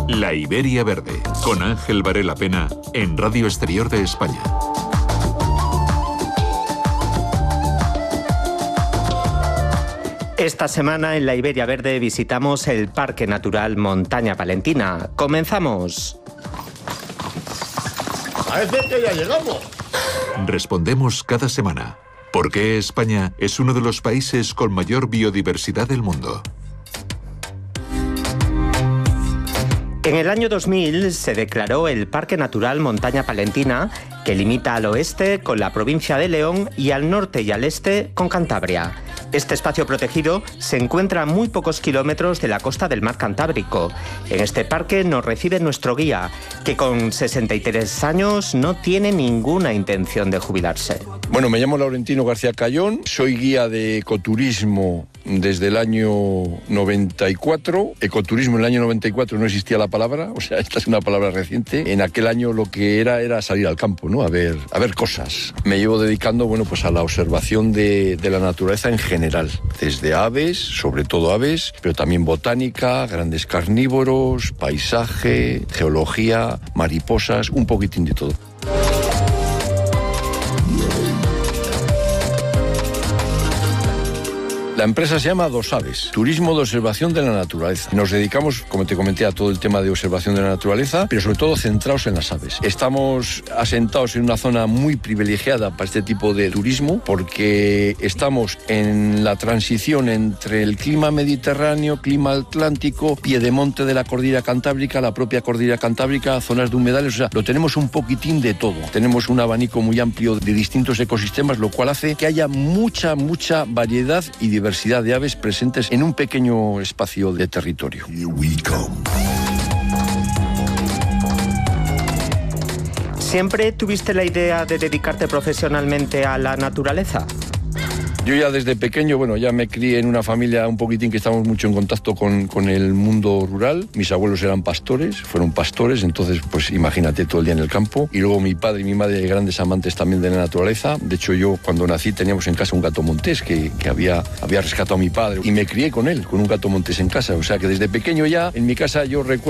La Iberia Verde, con Ángel Varela Pena, en Radio Exterior de España. Esta semana en La Iberia Verde visitamos el Parque Natural Montaña Palentina. ¡Comenzamos! Parece que ya llegamos. Respondemos cada semana. ¿Por qué España es uno de los países con mayor biodiversidad del mundo? En el año 2000 se declaró el Parque Natural Montaña Palentina, que limita al oeste con la provincia de León y al norte y al este con Cantabria. Este espacio protegido se encuentra a muy pocos kilómetros de la costa del mar Cantábrico. En este parque nos recibe nuestro guía, que con 63 años no tiene ninguna intención de jubilarse. Bueno, me llamo Laurentino García Cayón, soy guía de ecoturismo desde el año 94. Ecoturismo en el año 94 no existía la palabra, o sea, esta es una palabra reciente. En aquel año lo que era salir al campo, ¿no? A ver cosas. Me llevo dedicando, pues a la observación de la naturaleza en general, desde aves, sobre todo aves, pero también botánica, grandes carnívoros, paisaje, geología, mariposas, un poquitín de todo. La empresa se llama Dos Aves, Turismo de Observación de la Naturaleza. Nos dedicamos, como te comenté, a todo el tema de observación de la naturaleza, pero sobre todo centrados en las aves. Estamos asentados en una zona muy privilegiada para este tipo de turismo, porque estamos en la transición entre el clima mediterráneo, clima atlántico, piedemonte de la cordillera cantábrica, la propia cordillera cantábrica, zonas de humedales, o sea, lo tenemos un poquitín de todo. Tenemos un abanico muy amplio de distintos ecosistemas, lo cual hace que haya mucha variedad y diversidad de aves presentes en un pequeño espacio de territorio. ¿Siempre tuviste la idea de dedicarte profesionalmente a la naturaleza? Yo ya desde pequeño, ya me crié en una familia un poquitín que estamos mucho en contacto con el mundo rural. Mis abuelos eran pastores, fueron pastores, entonces pues imagínate todo el día en el campo. Y luego mi padre y mi madre, grandes amantes también de la naturaleza. De hecho, yo cuando nací teníamos en casa un gato montés que había rescatado a mi padre y me crié con él, con un gato montés en casa. O sea que desde pequeño ya en mi casa yo recuerdo